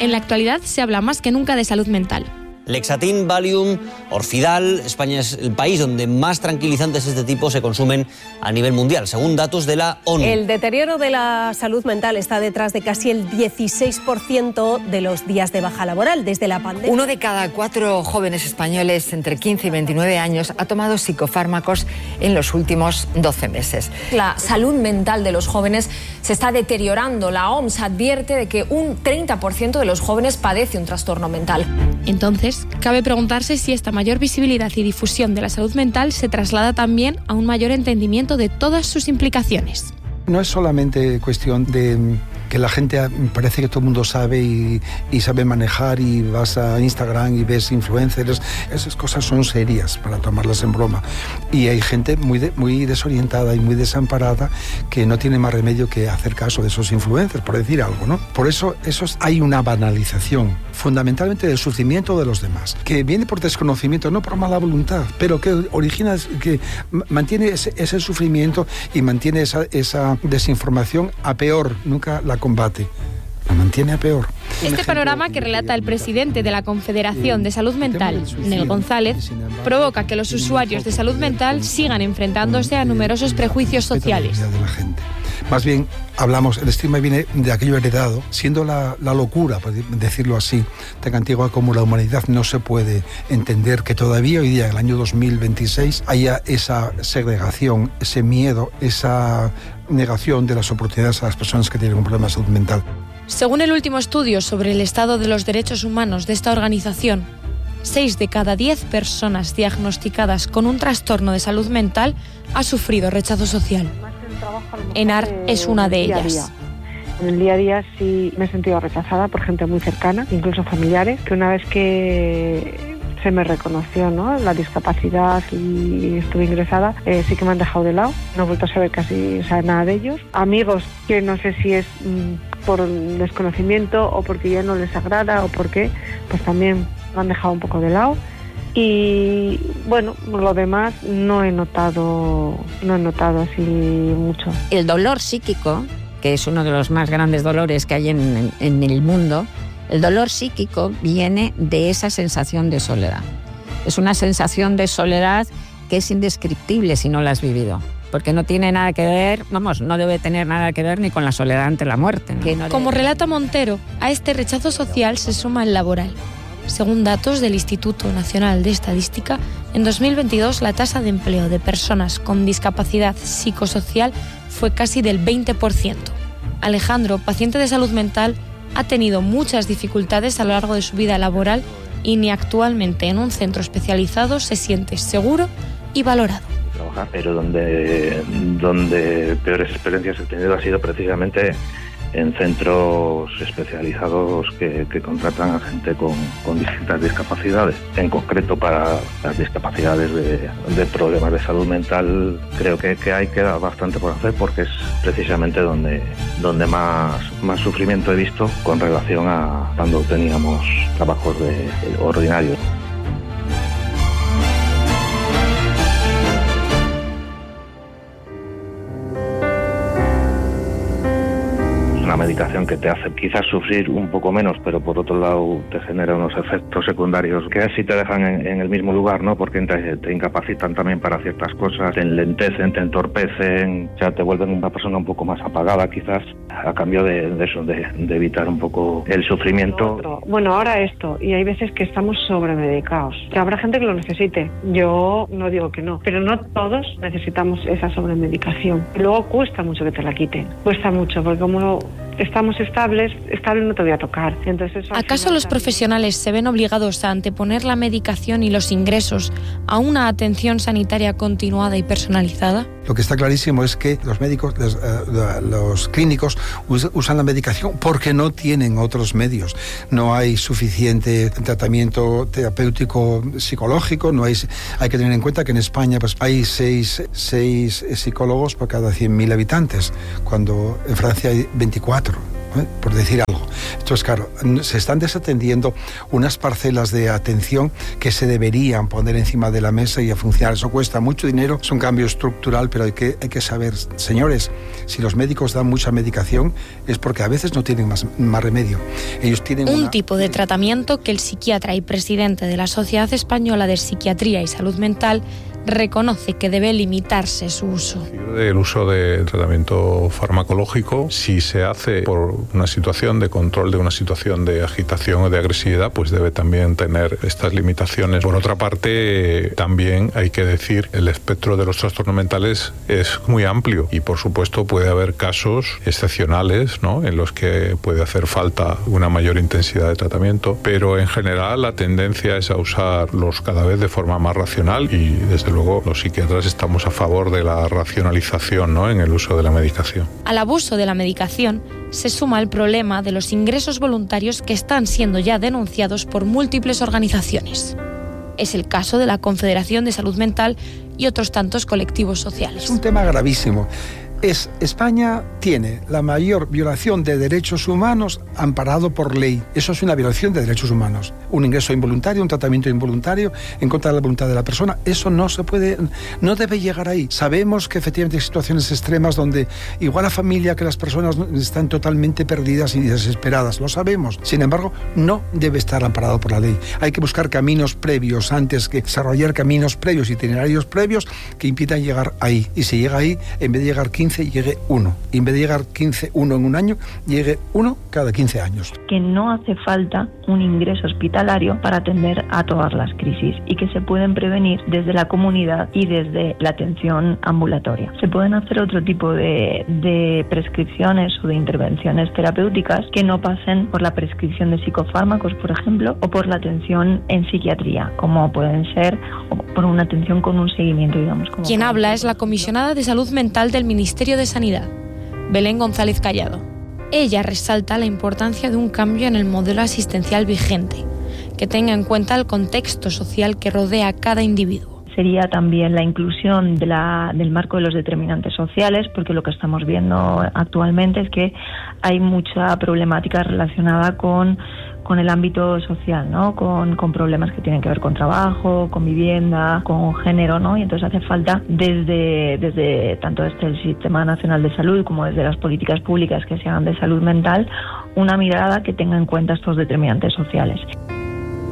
En la actualidad se habla más que nunca de salud mental. Lexatin, Valium, Orfidal. España es el país donde más tranquilizantes de este tipo se consumen a nivel mundial, según datos de la ONU. El deterioro de la salud mental está detrás de casi el 16% de los días de baja laboral desde la pandemia. 1 de cada 4 jóvenes españoles entre 15 y 29 años ha tomado psicofármacos en los últimos 12 meses. La salud mental de los jóvenes se está deteriorando. La OMS advierte de que un 30% de los jóvenes padece un trastorno mental. Entonces, cabe preguntarse si esta mayor visibilidad y difusión de la salud mental se traslada también a un mayor entendimiento de todas sus implicaciones. No es solamente cuestión de que la gente parece que todo el mundo sabe y sabe manejar, y vas a Instagram y ves influencers. Esas cosas son serias para tomarlas en broma. Y hay gente muy desorientada y muy desamparada que no tiene más remedio que hacer caso de esos influencers, por decir algo, ¿no? Por eso hay una banalización, fundamentalmente del sufrimiento de los demás, que viene por desconocimiento, no por mala voluntad, pero que origina, que mantiene ese sufrimiento y mantiene esa desinformación a peor, nunca la combate, la mantiene a peor. Este panorama que relata el presidente de la Confederación de Salud Mental, Nel González, provoca que los usuarios de salud mental sigan enfrentándose a numerosos prejuicios sociales. Más bien, el estigma viene de aquello heredado, siendo la locura, por decirlo así, tan antigua como la humanidad. No se puede entender que todavía hoy día, en el año 2026, haya esa segregación, ese miedo, esa negación de las oportunidades a las personas que tienen un problema de salud mental. Según el último estudio sobre el estado de los derechos humanos de esta organización, 6 de cada 10 personas diagnosticadas con un trastorno de salud mental ha sufrido rechazo social. Enar es una de ellas. En el día a día sí me he sentido rechazada por gente muy cercana, incluso familiares, que una vez que se me reconoció, ¿no?, la discapacidad y estuve ingresada, sí que me han dejado de lado. No he vuelto a saber casi nada de ellos. Amigos que no sé si es por desconocimiento o porque ya no les agrada o por qué, pues también me han dejado un poco de lado. Y bueno, lo demás no he notado así mucho. El dolor psíquico, que es uno de los más grandes dolores que hay en el mundo, el dolor psíquico viene de esa sensación de soledad. Es una sensación de soledad que es indescriptible si no la has vivido, porque no tiene nada que ver, no debe tener nada que ver ni con la soledad ante la muerte, ¿no? Como relata Montero, a este rechazo social se suma el laboral. Según datos del Instituto Nacional de Estadística, en 2022 la tasa de empleo de personas con discapacidad psicosocial fue casi del 20%. Alejandro, paciente de salud mental, ha tenido muchas dificultades a lo largo de su vida laboral y ni actualmente en un centro especializado se siente seguro y valorado. Pero donde peores experiencias he tenido ha sido precisamente en centros especializados que contratan a gente con distintas discapacidades. En concreto, para las discapacidades de problemas de salud mental, creo que queda bastante por hacer, porque es precisamente donde más sufrimiento he visto con relación a cuando teníamos trabajos ordinarios. Una medicación que te hace quizás sufrir un poco menos, pero por otro lado te genera unos efectos secundarios que así te dejan en el mismo lugar, ¿no? Porque te incapacitan también para ciertas cosas, te enlentecen, te entorpecen, o sea, te vuelven una persona un poco más apagada quizás, a cambio de eso, de evitar un poco el sufrimiento. Bueno, ahora esto, y hay veces que estamos sobremedicados, que habrá gente que lo necesite, yo no digo que no, pero no todos necesitamos esa sobremedicación. Y luego cuesta mucho que te la quiten, cuesta mucho, porque como estamos estable no te voy a tocar. Entonces, ¿acaso los profesionales se ven obligados a anteponer la medicación y los ingresos a una atención sanitaria continuada y personalizada? Lo que está clarísimo es que los médicos, los clínicos usan la medicación porque no tienen otros medios. No hay suficiente tratamiento terapéutico psicológico, hay que tener en cuenta que en España pues, hay 6 psicólogos por cada 100.000 habitantes, cuando en Francia hay 24. espectro, por decir algo. Entonces, claro, se están desatendiendo unas parcelas de atención que se deberían poner encima de la mesa y a funcionar. Eso cuesta mucho dinero, es un cambio estructural, pero hay que saber, señores, si los médicos dan mucha medicación es porque a veces no tienen más remedio. Ellos tienen un tipo de tratamiento que el psiquiatra y presidente de la Sociedad Española de Psiquiatría y Salud Mental reconoce que debe limitarse su uso. El uso de tratamiento farmacológico, si se hace por una situación de control de una situación de agitación o de agresividad, pues debe también tener estas limitaciones. Por otra parte, también hay que decir, el espectro de los trastornos mentales es muy amplio y, por supuesto, puede haber casos excepcionales, ¿no?, en los que puede hacer falta una mayor intensidad de tratamiento, pero en general la tendencia es a usarlos cada vez de forma más racional y, desde luego, los psiquiatras estamos a favor de la racionalización, ¿no?, en el uso de la medicación. Al abuso de la medicación se suma el problema de los ingresos voluntarios que están siendo ya denunciados por múltiples organizaciones. Es el caso de la Confederación de Salud Mental y otros tantos colectivos sociales. Es un tema gravísimo. España tiene la mayor violación de derechos humanos amparado por ley. Eso es una violación de derechos humanos. Un ingreso involuntario, un tratamiento involuntario en contra de la voluntad de la persona. Eso no se puede, no debe llegar ahí. Sabemos que efectivamente hay situaciones extremas donde igual la familia que las personas están totalmente perdidas y desesperadas. Lo sabemos. Sin embargo, no debe estar amparado por la ley. Hay que buscar caminos previos antes que desarrollar caminos previos, itinerarios previos que impidan llegar ahí. Y si llega ahí, en vez de llegar 15, llegue 1. Y en vez de llegar 15, 1 en un año, llegue 1 cada 15 años. Que no hace falta un ingreso hospitalario para atender a todas las crisis y que se pueden prevenir desde la comunidad y desde la atención ambulatoria. Se pueden hacer otro tipo de prescripciones o de intervenciones terapéuticas que no pasen por la prescripción de psicofármacos, por ejemplo, o por la atención en psiquiatría, como pueden ser, o por una atención con un seguimiento, digamos. Quien habla es la comisionada de Salud Mental del Ministerio de Sanidad, Belén González Callado. Ella resalta la importancia de un cambio en el modelo asistencial vigente, que tenga en cuenta el contexto social que rodea a cada individuo. Sería también la inclusión del marco de los determinantes sociales, porque lo que estamos viendo actualmente es que hay mucha problemática relacionada con el ámbito social, ¿no? Con problemas que tienen que ver con trabajo, con vivienda, con género, ¿no? Y entonces hace falta desde tanto desde el Sistema Nacional de Salud como desde las políticas públicas que se hagan de salud mental, una mirada que tenga en cuenta estos determinantes sociales.